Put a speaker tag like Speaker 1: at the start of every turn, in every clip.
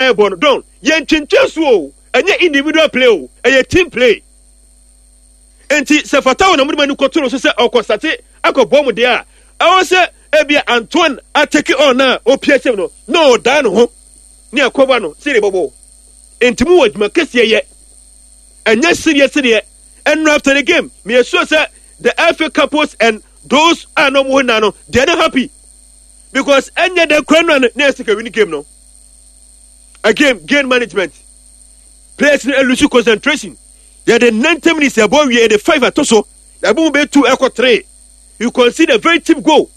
Speaker 1: airborne don't yen chinchesu enye individual play o a team play enti se fatawo na mudumanu kotoro so se okosate akobom de a awo se ebia Antoine atake on na opiese no da no ho ni akoba no sire bobo enti mu waduma kese ye enya serious and after the game me sure say the FA couples and those are no more now they are not happy because enya the crown next win game no again game management players lose concentration yeah the 90 minutes about we the 5 at so the boom be 2 equal 3 you consider a very cheap goal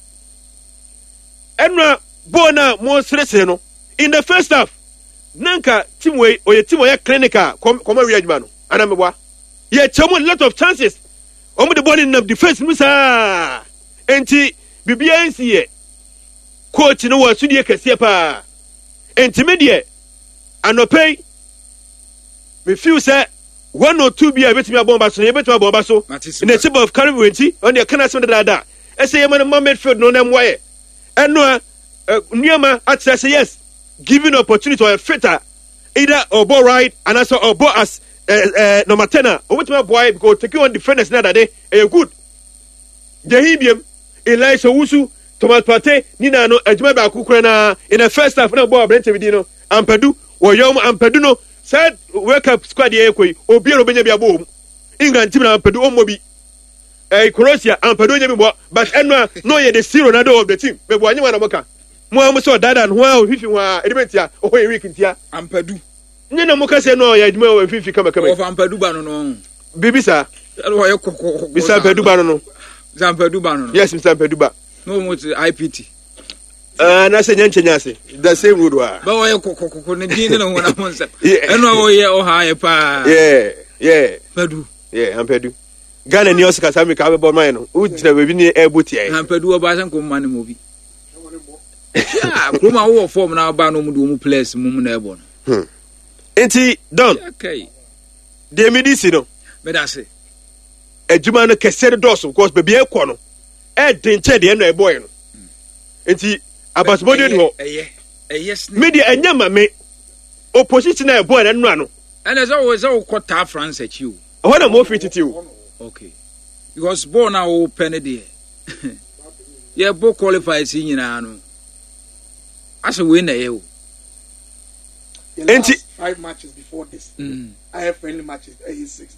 Speaker 1: and bona more stress no in the first half nanka team way or your team way clinical come readjustment no anamwa yeah a lot of chances on the ball in the defense musa enti bibia nsie coach no wa sudie kese pa enti medie anopay me feel say 1 or 2 bia betimi abomba so betimi abomba so in the tip of Caribou enti on the kana so da ese yema no midfield no nam waye eno nneema at say yes giving opportunity to a fitter either obo right and also obo as number 10 obetimi boy because take on defenders na that day good Jehibiem Elisha Wusu Thomas Partey Nina no adwuma ba akukura na in the first half na ball Brent Vidi no Ampadu wo yom Ampadu no said wake up squad ye koi obi ro benya bia bom England team na Ampadu omobi Croatia Ampadu nya bi bo but enwa no ye the zero na of the team be bo anywa na moka mo am so dada no ho fifi wa edibentia o ho week ntia
Speaker 2: Ampadu
Speaker 1: nyina moka se no ya adwuma o fifi kama
Speaker 2: o Ampadu ba no
Speaker 1: bibisa
Speaker 2: wo ye kokoko
Speaker 1: bisa Ampadu ba no
Speaker 2: Zampeduba no.
Speaker 1: Yes, Mr. Ampeduba.
Speaker 2: No more IPT.
Speaker 1: Na se nyenchenyase. The same wood wa.
Speaker 2: Ba wo kokoko ne din na wona monse. Eno wo ye o ha ye pa.
Speaker 1: Yeah.
Speaker 2: Pedu.
Speaker 1: Yeah, Ampedu. Ghana ni Oscar Sami ka be bo man no. U jira we bi ni ebuti ai.
Speaker 2: Ampedu o ba san ko man mo bi. Yeah, kuma wo form na ba no mu do mu place mu na ebo no.
Speaker 1: Enti don.
Speaker 2: Okay.
Speaker 1: De medicine no.
Speaker 2: Me da se.
Speaker 1: Ejuma no kese doso because baby ekọ no e denche de no e boy no enti abasbodi ho
Speaker 2: yes
Speaker 1: media enya mame opposition e boy no ano
Speaker 2: and as always o kwota France at you
Speaker 1: ho na mo fit you
Speaker 2: okay because born now open there yeah bo qualify si nyina no as we na ye o
Speaker 3: enti 5 matches before this I have friendly matches 6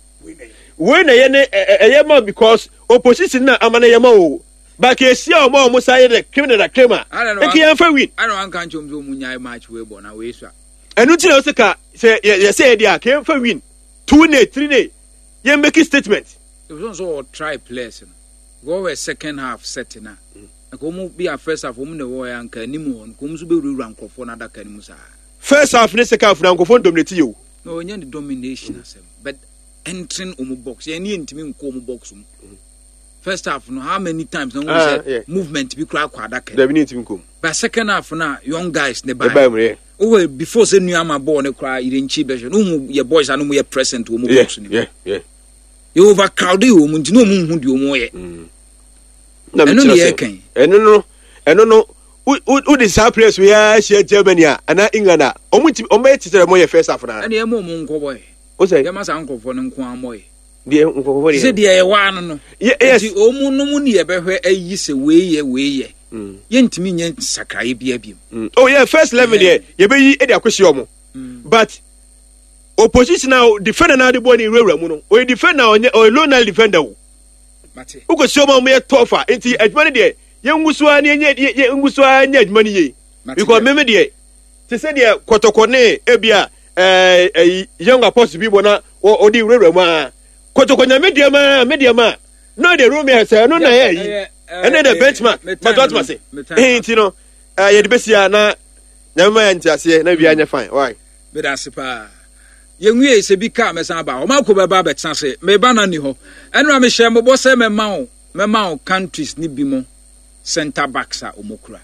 Speaker 1: we na ye ne eyema because opposition na amana yema o ba ke sia o mo say the criminal claimer e ke yan fa win
Speaker 2: I don't kan chom zo munya match we bo na we so
Speaker 1: enu ti na sika say ye say dia ke yan fa win 2-3 ne ye make statement
Speaker 2: it was also try players go we second half setting na ko mu be a first half mu ne wo ya nka ni mu ko mu so be rura nkofo na daka ni mu sa
Speaker 1: first half ne second half na nkofo dominate you
Speaker 2: no onye the domination asem but entering box any intimi nko box first half no how many times no say movement be cry adaka
Speaker 1: there be intimi nko
Speaker 2: but second half na young guys ne buy oh before say new am ball ne cry irenchi be no your boys are no more present wo box ni
Speaker 1: yeah
Speaker 2: you overcrowd you mu ntino mu hu di omo ye
Speaker 1: na me tell eno no who the same place we are share Germany and England omo titere mo ye first half na
Speaker 2: and e mo nko boy
Speaker 1: o say
Speaker 2: ya masa nkofo ne nko amoy
Speaker 1: de nkofo de
Speaker 2: se de ye wa no
Speaker 1: yes
Speaker 2: omu no mu ne ye behwe ayi se we ye ye ntimi nye sakraye bia biem
Speaker 1: oh yeah first 11 there ye be yi e de akosi omo but opposition now defender na de body rewra mu no o defender na o lone defender wo
Speaker 2: mate
Speaker 1: ugo si omo mo ye tofa enti adwuma de ye ngusuwa ne ye ngusuwa nya adwuma ne ye because meme de te se de kotokone ebia young apostle people na o di rewra ma kotokonya media ma no the room here say no na ye and the benchmark but what must say you know ye de besia na nyama ya ntiase na bia nya fine why
Speaker 2: be da sepa ye nwie se bi ka mesan ba o ma ko beba be tsan se me ba na ni ho enu am hye mo bo se me ma o countries ni bi mo center backs a omokura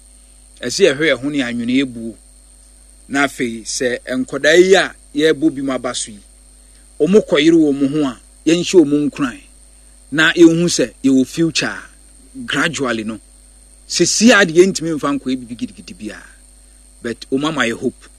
Speaker 2: ese ye hwe ho ni anwene ebu na afei se enkoda yi a ye bo bi ma baso yi omokoyire wo mo ho a ye nhye o mo nkran na ye hu se ye wo future gradually no se si ade ye ntimi mfa nko ebi gidigidi bia but o mama ye hope